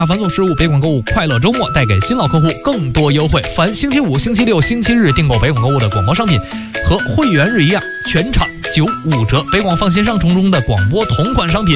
繁琐事务，北广购物快乐周末带给新老客户更多优惠。凡星期五、星期六、星期日订购北广购物的广播商品，和会员日一样，全场95折。北广放心上城中的广播同款商品